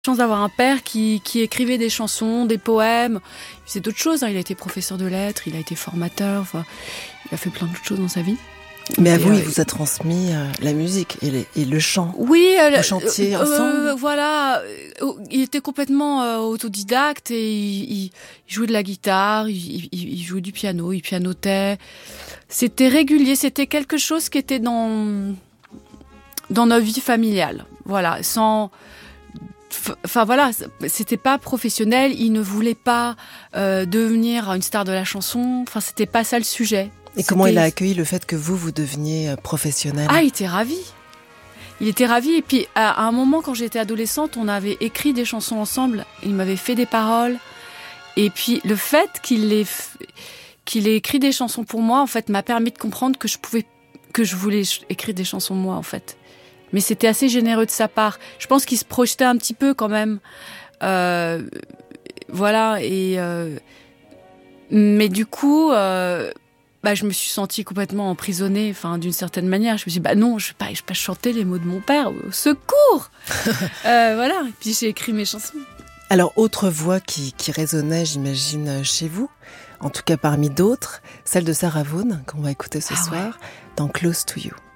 Chance d'avoir un père qui écrivait des chansons, des poèmes. Il faisait d'autres choses. Il a été professeur de lettres, il a été formateur. Enfin, il a fait plein d'autres choses dans sa vie. Mais à vous, il vous a transmis la musique et le chant. Oui, vous chantiez ensemble. Voilà, il était complètement autodidacte et il jouait de la guitare, il jouait du piano, il pianotait. C'était régulier, c'était quelque chose qui était dans notre vie familiale. Voilà, Enfin voilà, c'était pas professionnel. Il ne voulait pas devenir une star de la chanson. Enfin, c'était pas ça le sujet. Et comment il a accueilli le fait que vous deveniez professionnelle ? Ah, il était ravi. Il était ravi. Et puis, à un moment, quand j'étais adolescente, on avait écrit des chansons ensemble. Il m'avait fait des paroles. Et puis, le fait qu'il ait écrit des chansons pour moi, en fait, m'a permis de comprendre que je voulais écrire des chansons moi, en fait. Mais c'était assez généreux de sa part. Je pense qu'il se projetait un petit peu quand même. Voilà. Mais du coup, je me suis sentie complètement emprisonnée, enfin, d'une certaine manière. Je me suis dit, non, je vais pas chanter les mots de mon père. Au secours. Voilà. Et puis j'ai écrit mes chansons. Alors, autre voix qui résonnait, j'imagine, chez vous, en tout cas parmi d'autres, celle de Sarah Vaughan, qu'on va écouter ce soir, dans Close to You.